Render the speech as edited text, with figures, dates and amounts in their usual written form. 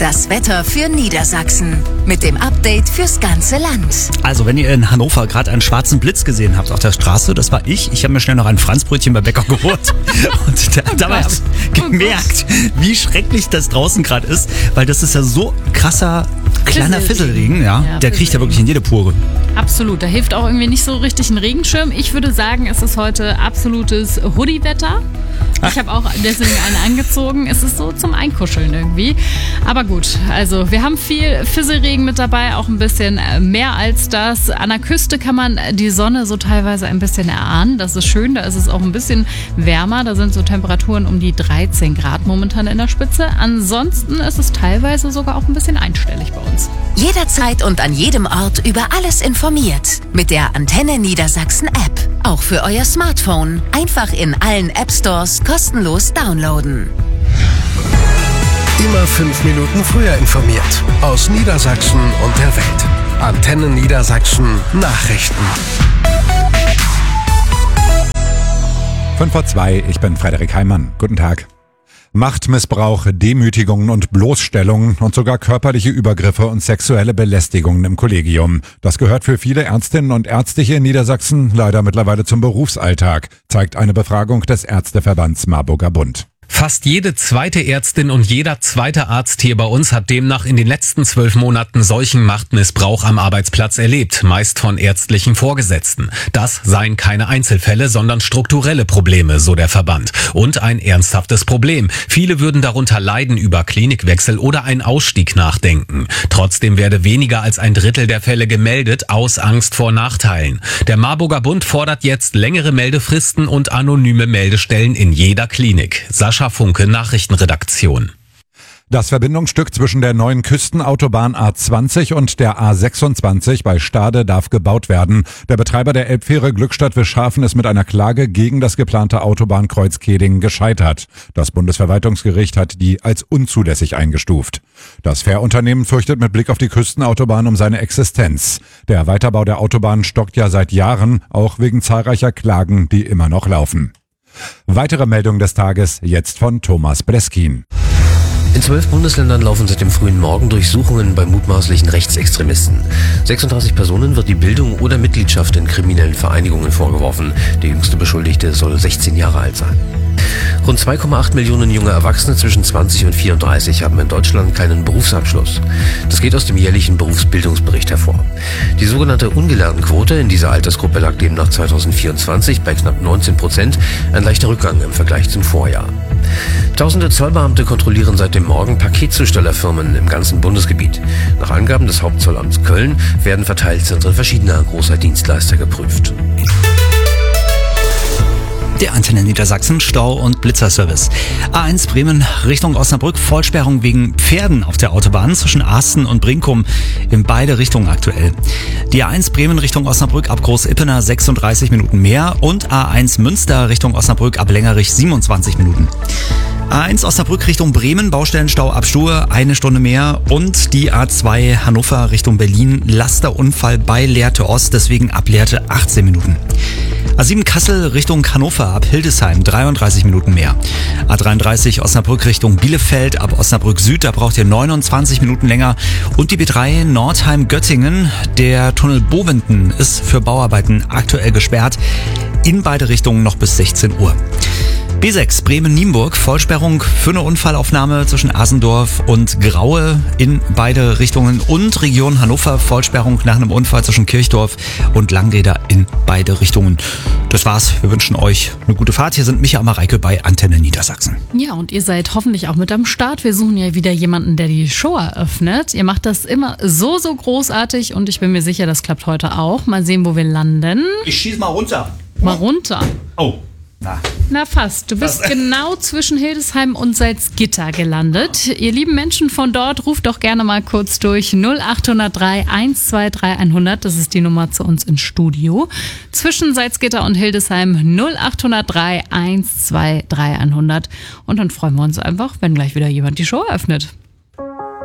Das Wetter für Niedersachsen mit dem Update fürs ganze Land. Also, wenn ihr in Hannover gerade einen schwarzen Blitz gesehen habt auf der Straße, das war ich. Ich habe mir schnell noch ein Franzbrötchen beim Bäcker geholt. Und dabei habe ich gemerkt, wie schrecklich das draußen gerade ist, weil das ist ja so krasser kleiner Fisselregen, ja. Der kriegt ja wirklich in jede Pore. Absolut, da hilft auch irgendwie nicht so richtig ein Regenschirm. Ich würde sagen, es ist heute absolutes Hoodie-Wetter. Ich habe auch deswegen einen angezogen. Es ist so zum Einkuscheln irgendwie. Aber gut, also wir haben viel Fisselregen mit dabei, auch ein bisschen mehr als das. An der Küste kann man die Sonne so teilweise ein bisschen erahnen. Das ist schön, da ist es auch ein bisschen wärmer. Da sind so Temperaturen um die 13 Grad momentan in der Spitze. Ansonsten ist es teilweise sogar auch ein bisschen einstellig bei uns. Jederzeit und an jedem Ort über alles informiert. Mit der Antenne Niedersachsen App. Auch für euer Smartphone. Einfach in allen App Stores kostenlos downloaden. Immer 5 Minuten früher informiert. Aus Niedersachsen und der Welt. Antenne Niedersachsen Nachrichten. 5:02, ich bin Frederik Heimann. Guten Tag. Machtmissbrauch, Demütigungen und Bloßstellungen und sogar körperliche Übergriffe und sexuelle Belästigungen im Kollegium. Das gehört für viele Ärztinnen und Ärzte hier in Niedersachsen leider mittlerweile zum Berufsalltag, zeigt eine Befragung des Ärzteverbands Marburger Bund. Fast jede zweite Ärztin und jeder zweite Arzt hier bei uns hat demnach in den letzten 12 Monaten solchen Machtmissbrauch am Arbeitsplatz erlebt, meist von ärztlichen Vorgesetzten. Das seien keine Einzelfälle, sondern strukturelle Probleme, so der Verband. Und ein ernsthaftes Problem. Viele würden darunter leiden, über Klinikwechsel oder einen Ausstieg nachdenken. Trotzdem werde weniger als ein Drittel der Fälle gemeldet, aus Angst vor Nachteilen. Der Marburger Bund fordert jetzt längere Meldefristen und anonyme Meldestellen in jeder Klinik. Sascha Funke, Nachrichtenredaktion. Das Verbindungsstück zwischen der neuen Küstenautobahn A20 und der A26 bei Stade darf gebaut werden. Der Betreiber der Elbfähre Glückstadt-Wischhafen ist mit einer Klage gegen das geplante Autobahnkreuz Kehdingen gescheitert. Das Bundesverwaltungsgericht hat die als unzulässig eingestuft. Das Fährunternehmen fürchtet mit Blick auf die Küstenautobahn um seine Existenz. Der Weiterbau der Autobahn stockt ja seit Jahren, auch wegen zahlreicher Klagen, die immer noch laufen. Weitere Meldung des Tages jetzt von Thomas Breskin. In 12 Bundesländern laufen seit dem frühen Morgen Durchsuchungen bei mutmaßlichen Rechtsextremisten. 36 Personen wird die Bildung oder Mitgliedschaft in kriminellen Vereinigungen vorgeworfen. Der jüngste Beschuldigte soll 16 Jahre alt sein. Rund 2,8 Millionen junge Erwachsene zwischen 20 und 34 haben in Deutschland keinen Berufsabschluss. Das geht aus dem jährlichen Berufsbildungsbericht hervor. Die sogenannte Ungelerntenquote in dieser Altersgruppe lag demnach 2024 bei knapp 19%, ein leichter Rückgang im Vergleich zum Vorjahr. Tausende Zollbeamte kontrollieren seit dem Morgen Paketzustellerfirmen im ganzen Bundesgebiet. Nach Angaben des Hauptzollamts Köln werden Verteilzentren verschiedener großer Dienstleister geprüft. Der Antenne Niedersachsen Stau- und Blitzerservice. A1 Bremen Richtung Osnabrück, Vollsperrung wegen Pferden auf der Autobahn zwischen Asten und Brinkum in beide Richtungen aktuell. Die A1 Bremen Richtung Osnabrück ab Groß-Ippener 36 Minuten mehr und A1 Münster Richtung Osnabrück ab Längerich 27 Minuten. A1 Osnabrück Richtung Bremen, Baustellenstau ab Stue, 1 Stunde mehr. Und die A2 Hannover Richtung Berlin, Lasterunfall bei Lehrte Ost, deswegen ab Lehrte 18 Minuten. A7 Kassel Richtung Hannover ab Hildesheim 33 Minuten mehr. A33 Osnabrück Richtung Bielefeld ab Osnabrück Süd, da braucht ihr 29 Minuten länger. Und die B3 Nordheim-Göttingen, der Tunnel Bovenden ist für Bauarbeiten aktuell gesperrt. In beide Richtungen noch bis 16 Uhr. B6 Bremen-Nienburg, Vollsperrung für eine Unfallaufnahme zwischen Asendorf und Graue in beide Richtungen und Region Hannover, Vollsperrung nach einem Unfall zwischen Kirchdorf und Langreder in beide Richtungen. Das war's. Wir wünschen euch eine gute Fahrt. Hier sind Micha und Mareike bei Antenne Niedersachsen. Ja, und ihr seid hoffentlich auch mit am Start. Wir suchen ja wieder jemanden, der die Show eröffnet. Ihr macht das immer so großartig und ich bin mir sicher, das klappt heute auch. Mal sehen, wo wir landen. Ich schieß mal runter. Mal runter. Oh. Na fast. Du bist genau zwischen Hildesheim und Salzgitter gelandet. Ihr lieben Menschen von dort, ruft doch gerne mal kurz durch 0803 123 100. Das ist die Nummer zu uns ins Studio. Zwischen Salzgitter und Hildesheim 0803 123 100. Und dann freuen wir uns einfach, wenn gleich wieder jemand die Show eröffnet.